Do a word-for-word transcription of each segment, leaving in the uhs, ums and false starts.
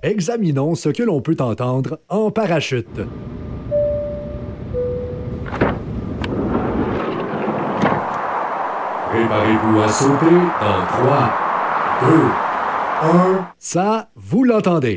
Examinons ce que l'on peut entendre en parachute. Préparez-vous à sauter dans trois, deux, un. Ça, vous l'entendez.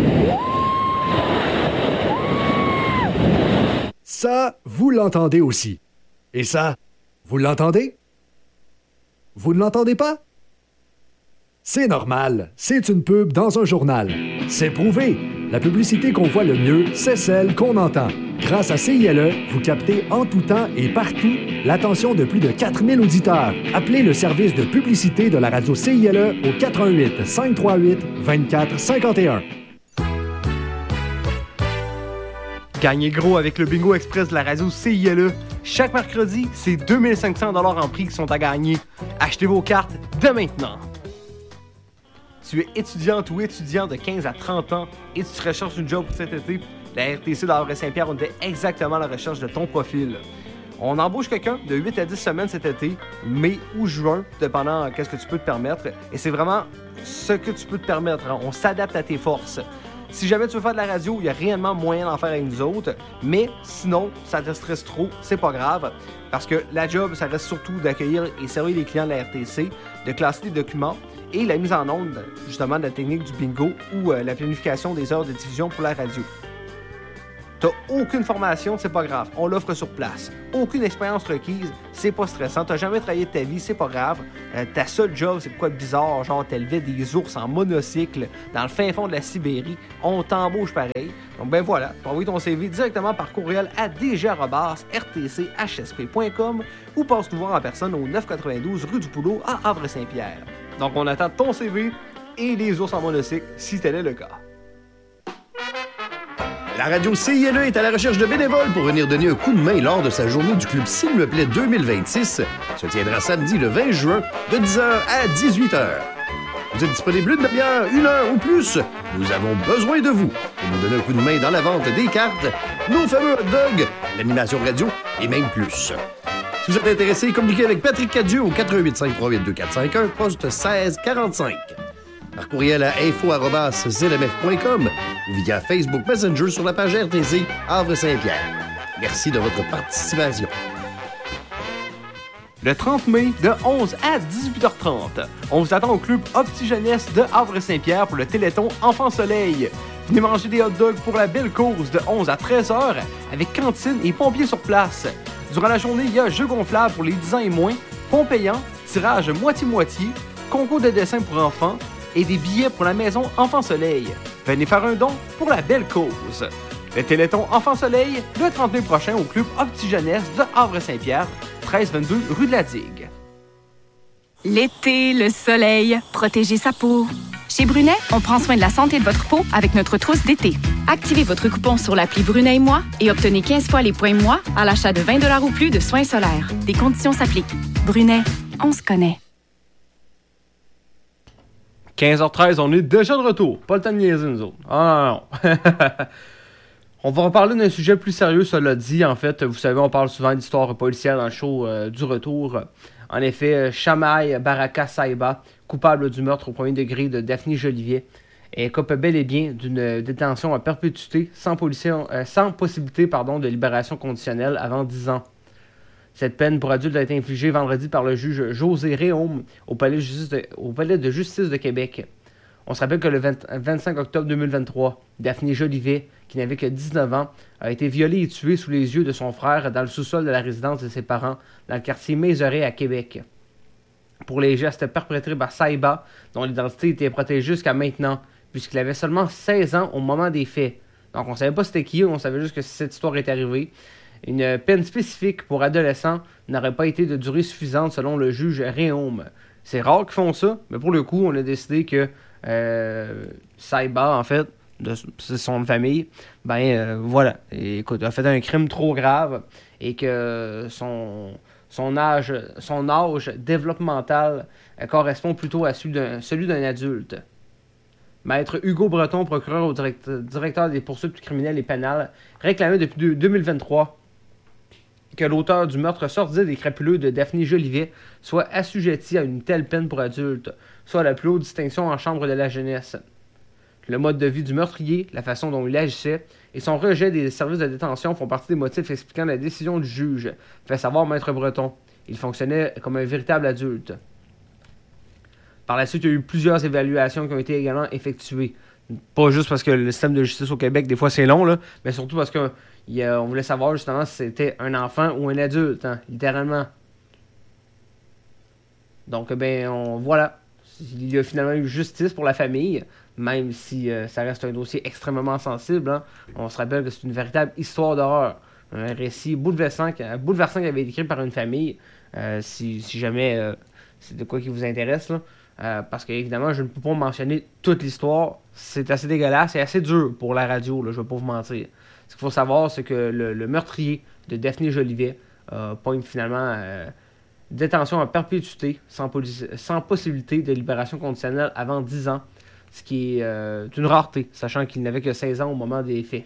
Ça, vous l'entendez aussi. Et ça, vous l'entendez? Vous ne l'entendez pas? C'est normal, c'est une pub dans un journal. C'est prouvé. La publicité qu'on voit le mieux, c'est celle qu'on entend. Grâce à C I L E, vous captez en tout temps et partout l'attention de plus de quatre mille auditeurs. Appelez le service de publicité de la radio C I L E au quatre un huit, cinq trois huit, deux quatre cinq un. Gagnez gros avec le Bingo Express de la radio C I L E. Chaque mercredi, c'est deux mille cinq cents dollars en prix qui sont à gagner. Achetez vos cartes dès maintenant. Tu es étudiante ou étudiant de quinze à trente ans et tu recherches une job pour cet été, la R T C d'Havre-Saint-Pierre, on était exactement à la recherche de ton profil. On embauche quelqu'un de huit à dix semaines cet été, mai ou juin, dépendant de ce que tu peux te permettre. Et c'est vraiment ce que tu peux te permettre. On s'adapte à tes forces. Si jamais tu veux faire de la radio, il y a réellement moyen d'en faire avec nous autres. Mais sinon, ça te stresse trop, c'est pas grave. Parce que la job, ça reste surtout d'accueillir et servir les clients de la R T C, de classer les documents et la mise en onde, justement, de la technique du bingo ou euh, la planification des heures de diffusion pour la radio. T'as aucune formation, c'est pas grave, on l'offre sur place. Aucune expérience requise, c'est pas stressant. T'as jamais travaillé de ta vie, c'est pas grave. Euh, ta seule job, c'est quoi de bizarre, genre t'élevais des ours en monocycle dans le fin fond de la Sibérie. On t'embauche pareil. Donc ben voilà, tu envoies ton C V directement par courriel à d g arobase r t c h s p point com ou passe nous voir en personne au neuf cent quatre-vingt-douze rue du Poulot à Havre-Saint-Pierre. Donc on attend ton C V et les ours en monocycle si tel est le cas. La radio C I L E est à la recherche de bénévoles pour venir donner un coup de main lors de sa journée du club S'il me plaît deux mille vingt-six. Se tiendra samedi le vingt juin de dix heures à dix-huit heures. Vous êtes disponible une demi-heure, une heure ou plus? Nous avons besoin de vous pour nous donner un coup de main dans la vente des cartes, nos fameux hot dogs, l'animation radio et même plus. Si vous êtes intéressé, communiquez avec Patrick Cadieux au quatre un huit, cinq trois huit, deux quatre cinq un, poste seize quarante-cinq. Par courriel à info arobase z m f point com ou via Facebook Messenger sur la page R T C Havre-Saint-Pierre. Merci de votre participation. Le trente mai, de onze à dix-huit heures trente, on vous attend au club Opti Jeunesse de Havre-Saint-Pierre pour le Téléthon Enfant Soleil. Venez manger des hot dogs pour la belle cause de onze à treize heures avec cantine et pompiers sur place. Durant la journée, il y a jeux gonflables pour les dix ans et moins, ponts payants, tirage moitié-moitié, concours de dessin pour enfants et des billets pour la maison Enfant Soleil. Venez faire un don pour la belle cause. Le Téléthon Enfant Soleil, le trente mai prochain au club Opti Jeunesse de Havre-Saint-Pierre, treize vingt-deux rue de la Digue. L'été, le soleil, protéger sa peau. Chez Brunet, on prend soin de la santé de votre peau avec notre trousse d'été. Activez votre coupon sur l'appli Brunet et moi et obtenez quinze fois les points moi à l'achat de vingt dollars ou plus de soins solaires. Des conditions s'appliquent. Brunet, on se connaît. quinze heures treize, on est déjà de retour. Pas le temps de niaiser, nous autres. Ah non, non. On va reparler d'un sujet plus sérieux, cela dit. En fait, vous savez, on parle souvent d'histoire policière dans le show euh, du retour. En effet, Chamaï Baraka Saïba, coupable du meurtre au premier degré de Daphne Jolivet, est coupable bel et bien d'une détention à perpétuité sans, policier, euh, sans possibilité pardon, de libération conditionnelle avant dix ans. Cette peine pour adulte a été infligée vendredi par le juge José Réaume au palais de justice de, au palais de, justice de Québec. On se rappelle que le vingt, vingt-cinq octobre deux mille vingt-trois, Daphne Jolivet, qui n'avait que dix-neuf ans, a été violée et tuée sous les yeux de son frère dans le sous-sol de la résidence de ses parents dans le quartier Maiseret à Québec. Pour les gestes perpétrés par Saïba, dont l'identité était protégée jusqu'à maintenant, puisqu'il avait seulement seize ans au moment des faits. Donc on ne savait pas c'était qui, on savait juste que cette histoire est arrivée. Une peine spécifique pour adolescents n'aurait pas été de durée suffisante selon le juge Réaume. C'est rare qu'ils font ça, mais pour le coup, on a décidé que euh, Saïba, en fait, de son famille, ben euh, voilà, et, écoute, a fait un crime trop grave et que son, son, âge, son âge développemental euh, correspond plutôt à celui d'un, celui d'un adulte. Maître Hugo Breton, procureur au direct, directeur des poursuites criminelles et pénales, réclamait depuis deux mille vingt-trois que l'auteur du meurtre sordide et crapuleux de Daphne Jolivet soit assujetti à une telle peine pour adulte, soit la plus haute distinction en chambre de la jeunesse. Le mode de vie du meurtrier, la façon dont il agissait et son rejet des services de détention font partie des motifs expliquant la décision du juge, fait savoir Maître Breton. Il fonctionnait comme un véritable adulte. Par la suite, il y a eu plusieurs évaluations qui ont été également effectuées. Pas juste parce que le système de justice au Québec, des fois, c'est long, là, mais surtout parce qu'on voulait savoir justement si c'était un enfant ou un adulte, hein, littéralement. Donc, ben, on, voilà. Il y a finalement eu justice pour la famille, même si euh, ça reste un dossier extrêmement sensible. Hein. On se rappelle que c'est une véritable histoire d'horreur. Un récit bouleversant, bouleversant qui avait été écrit par une famille, euh, si, si jamais euh, c'est de quoi qui vous intéresse. Là. Euh, parce qu'évidemment, je ne peux pas mentionner toute l'histoire. C'est assez dégueulasse et assez dur pour la radio, là, je ne vais pas vous mentir. Ce qu'il faut savoir, c'est que le, le meurtrier de Daphné Jolivet euh, pogne finalement... Euh, détention à perpétuité, sans, sans possibilité de libération conditionnelle avant dix ans, ce qui est euh, une rareté, sachant qu'il n'avait que seize ans au moment des faits.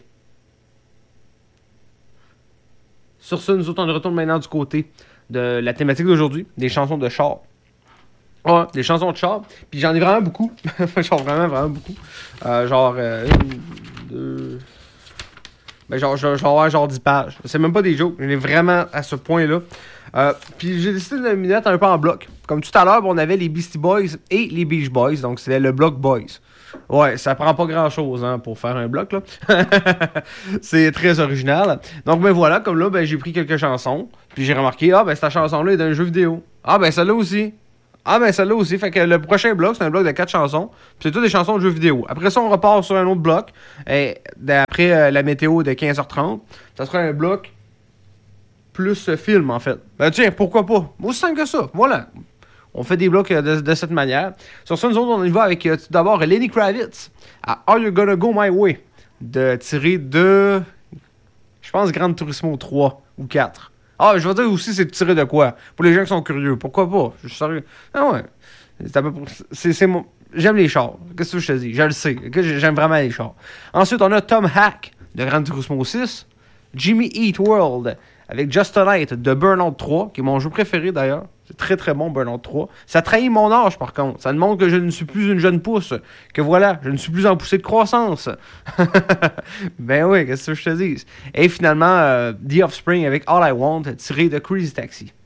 Sur ce, nous autres, on retourne maintenant du côté de la thématique d'aujourd'hui, des chansons de char. Ouais, des chansons de char, puis j'en ai vraiment beaucoup, genre vraiment, vraiment beaucoup. Euh, genre, euh, une, deux... Ben genre, genre, genre, genre dix pages. C'est même pas des jokes, j'en ai vraiment à ce point-là. Euh, puis j'ai décidé de me mettre un peu en bloc. Comme tout à l'heure, on avait les Beastie Boys et les Beach Boys, donc c'était le bloc Boys. Ouais, ça prend pas grand-chose hein, pour faire un bloc, là. C'est très original. Donc, ben voilà, comme là, ben j'ai pris quelques chansons, puis j'ai remarqué, ah ben cette chanson-là est d'un jeu vidéo. Ah ben celle-là aussi. Ah ben celle-là aussi. Fait que le prochain bloc, c'est un bloc de quatre chansons, puis c'est toutes des chansons de jeux vidéo. Après ça, on repart sur un autre bloc, et après euh, la météo de quinze heures trente, ça sera un bloc plus film, en fait. Ben tiens, pourquoi pas? Aussi simple que ça. Voilà. On fait des blocs de, de cette manière. Sur ça, nous autres, on y va avec euh, tout d'abord Lenny Kravitz à Are You Gonna Go My Way, de tiré de, je pense, Gran Turismo trois ou quatre. Ah, je vais dire aussi c'est tiré de quoi? Pour les gens qui sont curieux. Pourquoi pas? Je suis sérieux. Ah ouais. C'est à peu près... C'est, c'est mon... J'aime les chars. Qu'est-ce que je te dis? Je le sais. J'aime vraiment les chars. Ensuite, on a Tom Hack de Gran Turismo six. Jimmy Eat World avec Just a Night de Burnout trois, qui est mon jeu préféré d'ailleurs. C'est très très bon, Burnout trois. Ça trahit mon âge par contre. Ça montre que je ne suis plus une jeune pousse. Que voilà, je ne suis plus en poussée de croissance. Ben oui, qu'est-ce que je te dis? Et finalement, euh, The Offspring avec All I Want, tiré de Crazy Taxi.